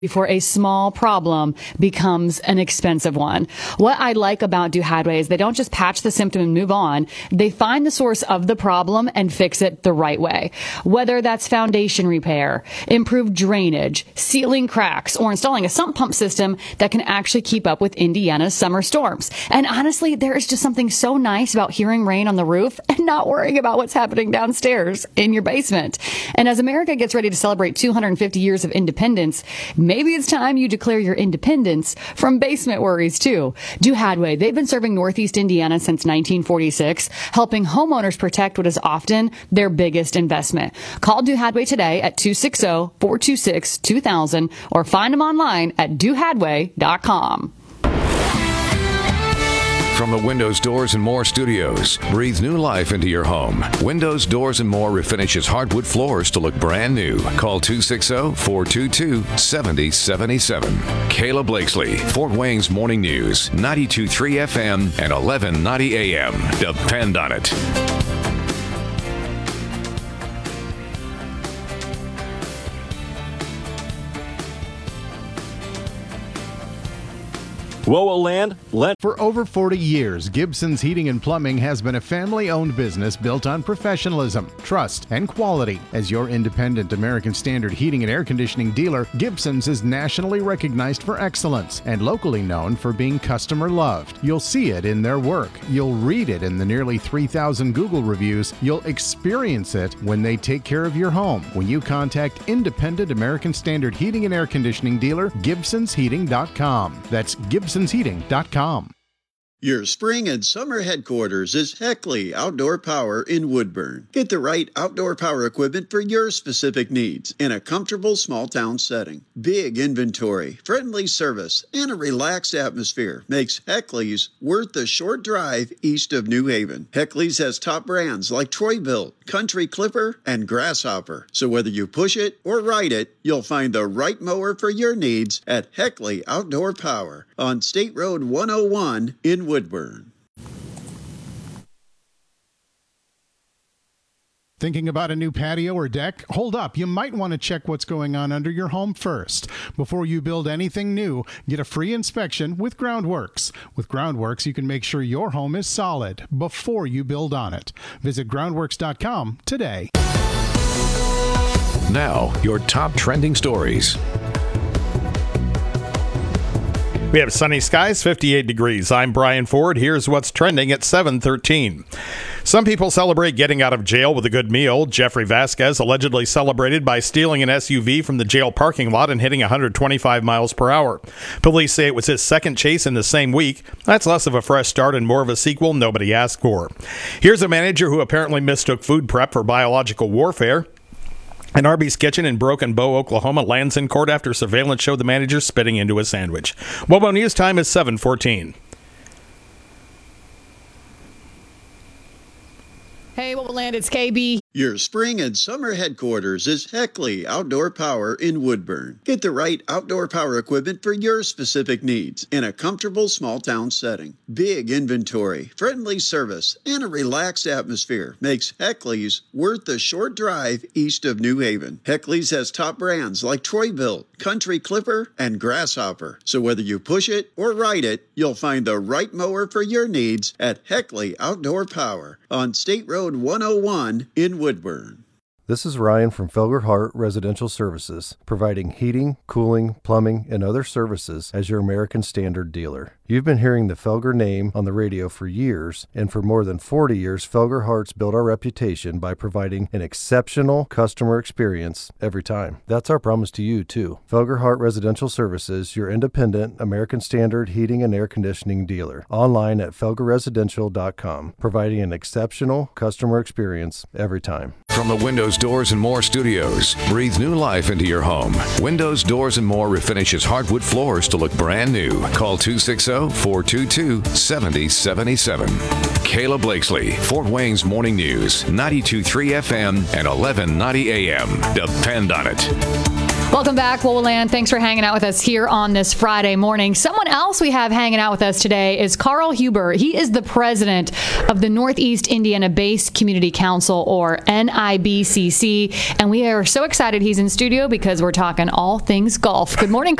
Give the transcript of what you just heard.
before a small problem becomes an expensive one. What I like about Do Hadway is they don't just patch the symptom and move on. They find the source of the problem and fix it the right way. Whether that's foundation repair, improved drainage, sealing cracks, or installing a sump pump system that can actually keep up with Indiana's summer storms. And honestly, there is just something so nice about hearing rain on the roof and not worrying about what's happening downstairs in your basement. And as America gets ready to celebrate 250 years of independence, maybe it's time you declare your independence from basement worries, too. Do Hadway, they've been serving Northeast Indiana since 1946, helping homeowners protect what is often their biggest investment. Call Do Hadway today at 260-426-2000 or find them online at dohadway.com. From the Windows, Doors, and More studios, breathe new life into your home. Windows, Doors, and More refinishes hardwood floors to look brand new. Call 260-422-7077. Kayla Blakesley, Fort Wayne's Morning News, 92.3 FM and 1190 AM. Depend on it. Whoa, land. For over 40 years, Gibson's Heating and Plumbing has been a family-owned business built on professionalism, trust, and quality. As your independent American Standard heating and air conditioning dealer, Gibson's is nationally recognized for excellence and locally known for being customer-loved. You'll see it in their work. You'll read it in the nearly 3,000 Google reviews. You'll experience it when they take care of your home. When you contact independent American Standard heating and air conditioning dealer, GibsonsHeating.com. That's GibsonsHeating.com. Your spring and summer headquarters is Heckley Outdoor Power in Woodburn. Get the right outdoor power equipment for your specific needs in a comfortable small town setting. Big inventory, friendly service, and a relaxed atmosphere makes Heckley's worth the short drive east of New Haven. Heckley's has top brands like Troy-Bilt, Country Clipper, and Grasshopper. So whether you push it or ride it, you'll find the right mower for your needs at Heckley Outdoor Power on State Road 101 in Woodburn. Thinking about a new patio or deck? Hold up, you might want to check what's going on under your home first. Before you build anything new, get a free inspection with Groundworks. With Groundworks, you can make sure your home is solid before you build on it. Visit groundworks.com today. Now, your top trending stories. We have sunny skies, 58 degrees. I'm Brian Ford. Here's what's trending at 7:13. Some people celebrate getting out of jail with a good meal. Jeffrey Vasquez allegedly celebrated by stealing an SUV from the jail parking lot and hitting 125 miles per hour. Police say it was his second chase in the same week. That's less of a fresh start and more of a sequel nobody asked for. Here's a manager who apparently mistook food prep for biological warfare. An Arby's kitchen in Broken Bow, Oklahoma lands in court after surveillance showed the manager spitting into a sandwich. WOBO News time is 7:14. Hey, what will land? It's KB. Your spring and summer headquarters is Heckley Outdoor Power in Woodburn. Get the right outdoor power equipment for your specific needs in a comfortable small town setting. Big inventory, friendly service, and a relaxed atmosphere makes Heckley's worth the short drive east of New Haven. Heckley's has top brands like Troy-Bilt, Country Clipper, and Grasshopper. So whether you push it or ride it, you'll find the right mower for your needs at Heckley Outdoor Power on State Road 101 in Woodburn. This is Ryan from Felger Hart Residential Services, providing heating, cooling, plumbing, and other services as your American Standard dealer. You've been hearing the Felger name on the radio for years, and for more than 40 years, Felger Hart's built our reputation by providing an exceptional customer experience every time. That's our promise to you, too. Felger Hart Residential Services, your independent American Standard heating and air conditioning dealer. Online at felgerresidential.com, providing an exceptional customer experience every time. From the Windows, Doors, and More studios, breathe new life into your home. Windows, Doors, and More refinishes hardwood floors to look brand new. Call 260-422-7077. Kayla Blakesley, Fort Wayne's Morning News, 92.3 FM and 1190 AM. Depend on it. Welcome back, Woland. Thanks for hanging out with us here on this Friday morning. Someone else we have hanging out with us today is Carl Huber. He is the president of the Northeast Indiana Basin Community Council, or NIBCC, and we are so excited he's in studio because we're talking all things golf. Good morning,